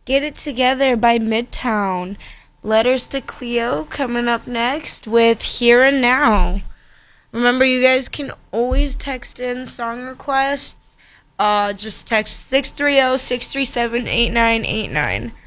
Get It Together by Midtown. Letters to Cleo coming up next with Here and Now. Remember, you guys can always text in song requests. Just text 630-637-8989.